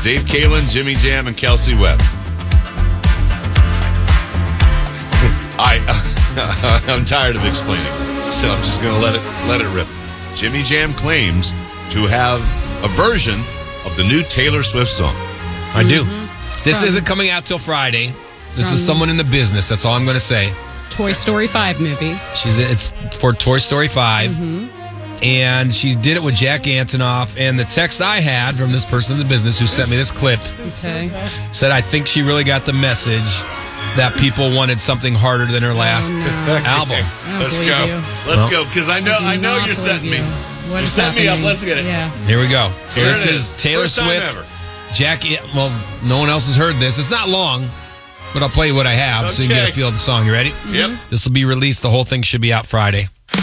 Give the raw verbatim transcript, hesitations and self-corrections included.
Dave Kalin, Jimmy Jam, and Kelsey Webb. I, I'm tired of explaining, so I'm just going to let it let it rip. Jimmy Jam claims to have a version of the new Taylor Swift song. I do. Mm-hmm. This From, isn't coming out till Friday. This from, is someone in the business. That's all I'm going to say. Toy Story five movie. She's it's for Toy Story five. Mm-hmm. And she did it with Jack Antonoff. And the text I had from this person in the business who sent me this clip Okay. said, I think she really got the message that people wanted something harder than her last Oh, no. album. I don't Let's believe go. you. Let's Well, go, because I know do I know not you're setting me. believe you. What You're is setting me up. happening? Let's get it. Yeah. Here we go. So Here this it is is. Taylor First time Swift. ever. Jack, well, no one else has heard this. It's not long, but I'll play you what I have so you can get a Okay. feel of the song. You ready? Yep. This will be released. The whole thing should be out Friday.